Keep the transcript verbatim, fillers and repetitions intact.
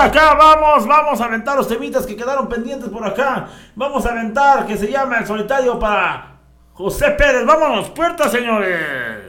acá, vamos, vamos a aventar los temitas que quedaron pendientes por acá. Vamos a aventar, que se llama El Solitario para José Pérez. Vámonos, puertas, señores.